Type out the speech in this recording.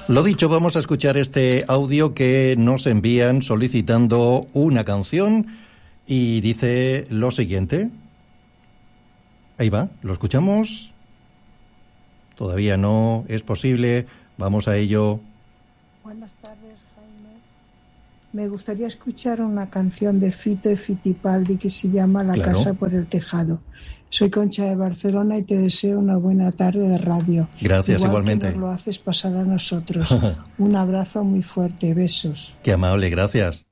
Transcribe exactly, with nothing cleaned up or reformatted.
Lo dicho, vamos a escuchar este audio que nos envían solicitando una canción y dice lo siguiente. Ahí va, ¿lo escuchamos? Todavía no, es posible, vamos a ello. Buenas tardes, Jaime. Me gustaría escuchar una canción de Fito y Fitipaldi que se llama La Claro. casa por el tejado. Soy Concha de Barcelona y te deseo una buena tarde de radio. Gracias, Igual igualmente. que nos lo haces pasar a nosotros. Un abrazo muy fuerte, besos. Qué amable, gracias.